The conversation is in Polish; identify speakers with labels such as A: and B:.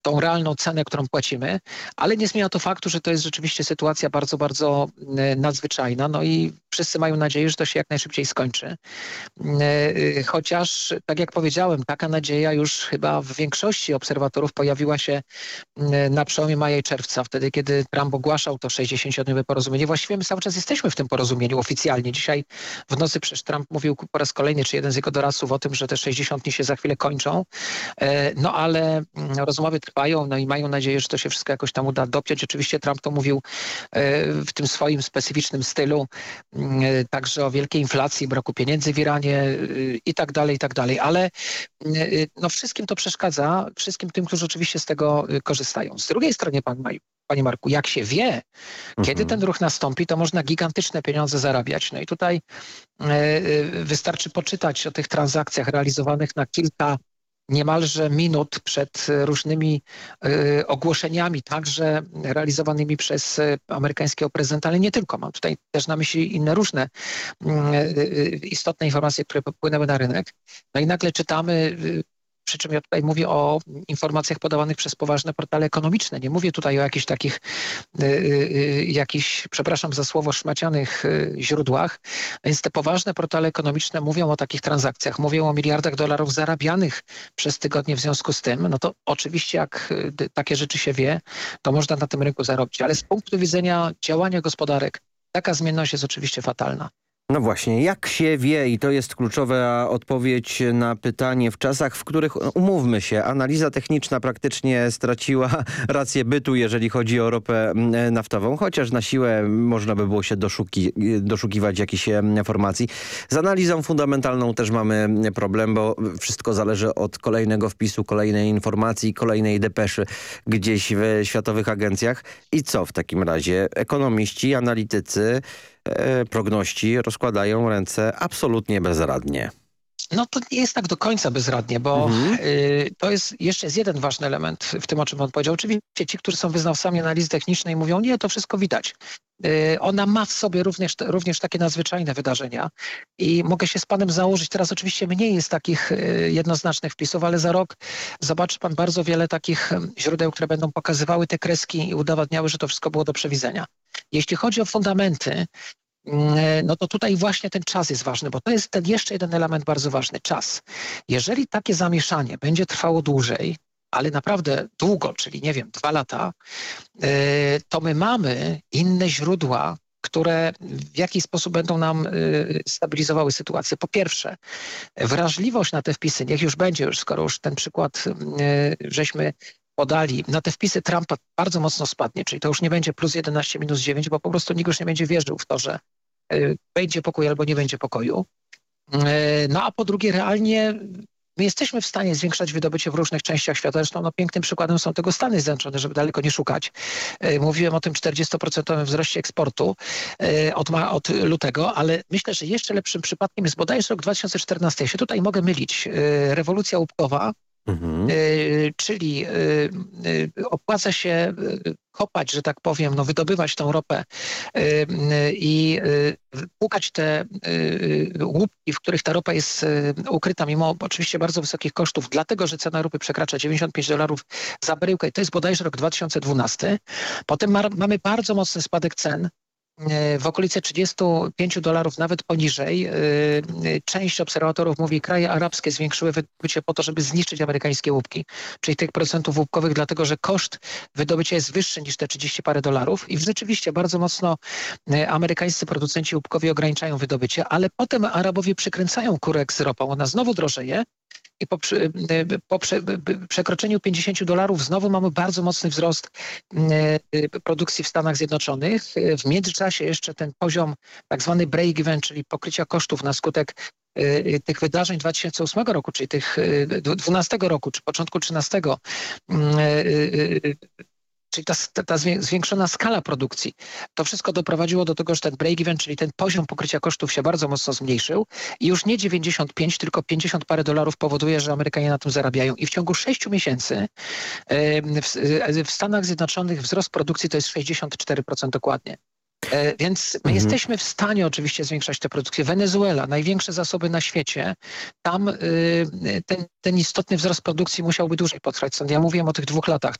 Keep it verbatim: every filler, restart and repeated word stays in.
A: tą realną cenę, którą płacimy, ale nie zmienia to faktu, że to jest rzeczywiście sytuacja bardzo, bardzo nadzwyczajna. No i wszyscy mają nadzieję, że to się jak najszybciej skończy. Chociaż, tak jak powiedziałem, taka nadzieja już chyba w większości obserwatorów pojawiła się na przełomie maja i czerwca, wtedy kiedy Trump ogłaszał to sześćdziesięciodniowe porozumienie. Właściwie my cały czas jesteśmy w tym porozumieniu oficjalnie. Dzisiaj w nocy przecież Trump mówił po raz kolejny, czy jeden z jego doradców o tym, że te sześćdziesiąt dni się za chwilę kończą. No ale rozmowy trwają, no i mają nadzieję, że to się wszystko jakoś tam uda dopiąć. Oczywiście Trump to mówił w tym swoim specyficznym stylu, także o wielkiej inflacji, braku pieniędzy w Iranie i tak dalej, i tak dalej. Ale no wszystkim to przeszkadza, wszystkim tym, którzy oczywiście z tego korzystają. Z drugiej strony, pan Maj, panie Marku, jak się wie, mhm. kiedy ten ruch nastąpi, to można gigantyczne pieniądze zarabiać. No i tutaj wystarczy poczytać o tych transakcjach realizowanych na kilka niemalże minut przed różnymi y, ogłoszeniami, także realizowanymi przez y, amerykańskiego prezydenta, ale nie tylko. Mam tutaj też na myśli inne różne y, y, istotne informacje, które popłynęły na rynek. No i nagle czytamy, y, przy czym ja tutaj mówię o informacjach podawanych przez poważne portale ekonomiczne. Nie mówię tutaj o jakichś takich, y, y, jakichś, przepraszam za słowo, szmacianych y, źródłach. Więc te poważne portale ekonomiczne mówią o takich transakcjach, mówią o miliardach dolarów zarabianych przez tygodnie w związku z tym. No to oczywiście jak y, takie rzeczy się wie, to można na tym rynku zarobić. Ale z punktu widzenia działania gospodarek, taka zmienność jest oczywiście fatalna.
B: No właśnie, jak się wie, i to jest kluczowa odpowiedź na pytanie w czasach, w których, umówmy się, analiza techniczna praktycznie straciła rację bytu, jeżeli chodzi o ropę naftową, chociaż na siłę można by było się doszuki, doszukiwać jakichś informacji. Z analizą fundamentalną też mamy problem, bo wszystko zależy od kolejnego wpisu, kolejnej informacji, kolejnej depeszy gdzieś w światowych agencjach. I co w takim razie? Ekonomiści, analitycy, progności rozkładają ręce absolutnie bezradnie.
A: No to nie jest tak do końca bezradnie, bo mhm. y, to jest jeszcze jest jeden ważny element w tym, o czym on powiedział. Oczywiście ci, którzy są wyznawcami analizy technicznej, mówią, nie, to wszystko widać. Y, ona ma w sobie również, również takie nadzwyczajne wydarzenia i mogę się z panem założyć, teraz oczywiście mniej jest takich y, jednoznacznych wpisów, ale za rok zobaczy pan bardzo wiele takich źródeł, które będą pokazywały te kreski i udowadniały, że to wszystko było do przewidzenia. Jeśli chodzi o fundamenty, no to tutaj właśnie ten czas jest ważny, bo to jest ten jeszcze jeden element bardzo ważny, czas. Jeżeli takie zamieszanie będzie trwało dłużej, ale naprawdę długo, czyli nie wiem, dwa lata, to my mamy inne źródła, które w jakiś sposób będą nam stabilizowały sytuację. Po pierwsze, wrażliwość na te wpisy, niech już będzie, już skoro już ten przykład żeśmy podali, na te wpisy Trumpa bardzo mocno spadnie, czyli to już nie będzie plus jedenaście, minus dziewięć, bo po prostu nikt już nie będzie wierzył w to, że y, będzie pokój albo nie będzie pokoju. Y, no a po drugie, realnie my jesteśmy w stanie zwiększać wydobycie w różnych częściach świata. Zresztą no, pięknym przykładem są tego Stany Zjednoczone, żeby daleko nie szukać. Y, mówiłem o tym czterdziestoprocentowym wzroście eksportu y, od, ma, od lutego, ale myślę, że jeszcze lepszym przypadkiem jest bodajże rok dwa tysiące czternasty. Ja się tutaj mogę mylić. Y, rewolucja łupkowa, Mhm. Y, czyli y, y, opłaca się y, kopać, że tak powiem, no, wydobywać tą ropę i y, y, płukać te y, łupki, w których ta ropa jest y, ukryta, mimo oczywiście bardzo wysokich kosztów, dlatego, że cena ropy przekracza dziewięćdziesiąt pięć dolarów za baryłkę i to jest bodajże rok dwa tysiące dwunasty. Potem ma, mamy bardzo mocny spadek cen, w okolice trzydzieści pięć dolarów, nawet poniżej. Część obserwatorów mówi, kraje arabskie zwiększyły wydobycie po to, żeby zniszczyć amerykańskie łupki, czyli tych procentów łupkowych, dlatego że koszt wydobycia jest wyższy niż te trzydzieści parę dolarów i rzeczywiście bardzo mocno amerykańscy producenci łupkowi ograniczają wydobycie, ale potem Arabowie przykręcają kurek z ropą, ona znowu drożeje. I po, po prze, przekroczeniu pięćdziesięciu dolarów znowu mamy bardzo mocny wzrost produkcji w Stanach Zjednoczonych. W międzyczasie jeszcze ten poziom tak zwany break-even, czyli pokrycia kosztów na skutek tych wydarzeń dwa tysiące ósmego roku, czyli tych dwunastego roku, czy początku trzynastego, czyli ta, ta zwiększona skala produkcji, to wszystko doprowadziło do tego, że ten break-even, czyli ten poziom pokrycia kosztów się bardzo mocno zmniejszył i już nie dziewięćdziesiąt pięć, tylko pięćdziesiąt parę dolarów powoduje, że Amerykanie na tym zarabiają. I w ciągu sześciu miesięcy w, w Stanach Zjednoczonych wzrost produkcji to jest sześćdziesiąt cztery procent dokładnie. E, więc my mhm. jesteśmy w stanie oczywiście zwiększać tę produkcję. Wenezuela, największe zasoby na świecie, tam y, ten, ten istotny wzrost produkcji musiałby dłużej potrwać. Stąd ja mówiłem o tych dwóch latach.